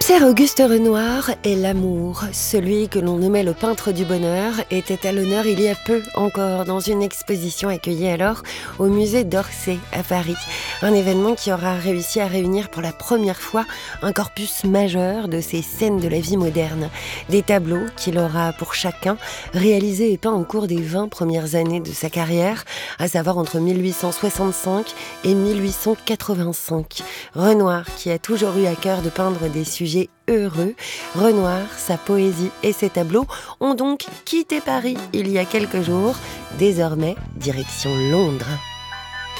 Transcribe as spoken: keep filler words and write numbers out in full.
Pierre-Auguste Renoir est l'amour. Celui que l'on nommait le peintre du bonheur était à l'honneur il y a peu encore dans une exposition accueillie alors au musée d'Orsay à Paris. Un événement qui aura réussi à réunir pour la première fois un corpus majeur de ces scènes de la vie moderne. Des tableaux qu'il aura pour chacun réalisés et peints au cours des vingt premières années de sa carrière, à savoir entre mille huit cent soixante-cinq et mille huit cent quatre-vingt-cinq. Renoir qui a toujours eu à cœur de peindre des sujets heureux. Renoir, sa poésie et ses tableaux ont donc quitté Paris il y a quelques jours. Désormais, direction Londres.